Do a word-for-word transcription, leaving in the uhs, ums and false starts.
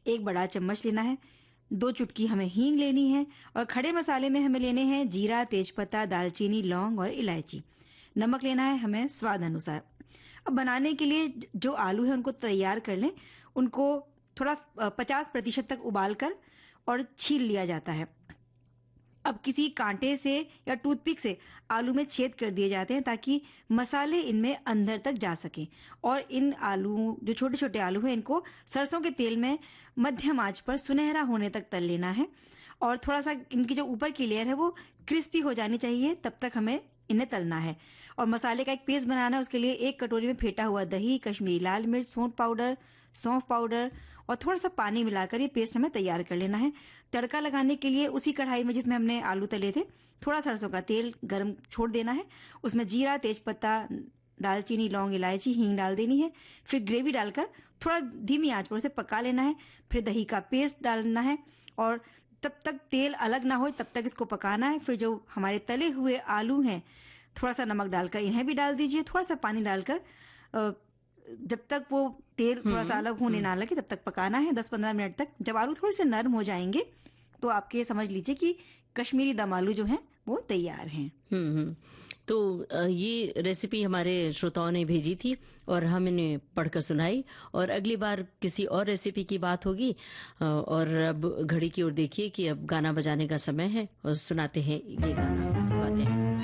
एक बड़ा चम्मच लेना है। दो चुटकी हमें हींग लेनी है और खड़े मसाले में हमें लेने हैं जीरा, तेजपत्ता, दालचीनी, लौंग और इलायची। नमक लेना है हमें स्वाद अनुसार। अब बनाने के लिए जो आलू है उनको तैयार कर लें। उनको थोड़ा पचास प्रतिशत तक उबाल कर और छील लिया जाता है। अब किसी कांटे से या टूथपिक से आलू में छेद कर दिए जाते हैं ताकि मसाले इनमें अंदर तक जा सके। और इन आलू, जो छोटे छोटे आलू हैं, इनको सरसों के तेल में मध्यम आंच पर सुनहरा होने तक तल लेना है। और थोड़ा सा इनकी जो ऊपर की लेयर है वो क्रिस्पी हो जानी चाहिए, तब तक हमें इन्हें तलना है। और मसाले का एक पेस्ट बनाना है। उसके लिए एक कटोरी में फेंटा हुआ दही, कश्मीरी लाल मिर्च, सौंठ पाउडर, सौंफ पाउडर और थोड़ा सा पानी मिलाकर ये पेस्ट हमें तैयार कर लेना है। तड़का लगाने के लिए उसी कढ़ाई में जिसमें हमने आलू तले थे, थोड़ा सरसों का तेल गर्म छोड़ देना है। उसमें जीरा, तेजपत्ता, दालचीनी, लौंग, इलायची, हींग डाल देनी है। फिर ग्रेवी डालकर थोड़ा धीमी आंच पर उसे पका लेना है। फिर दही का पेस्ट डालना है और तब तक तेल अलग ना हो तब तक इसको पकाना है। फिर जो हमारे तले हुए आलू हैं, थोड़ा सा नमक डालकर इन्हें भी डाल दीजिए। थोड़ा सा पानी डालकर जब तक वो तेल थोड़ा सा अलग होने ना लगे तब तक पकाना है, दस पंद्रह मिनट तक। जब आलू थोड़े से नरम हो जाएंगे तो आपके समझ लीजिए कि कश्मीरी दम आलू जो हैं वो तैयार हैं। हम्म हम्म तो ये रेसिपी हमारे श्रोताओं ने भेजी थी और हम इन्हें पढ़कर सुनाई। और अगली बार किसी और रेसिपी की बात होगी। और अब घड़ी की ओर देखिए कि अब गाना बजाने का समय है और सुनाते हैं ये गाना, सुनाते हैं।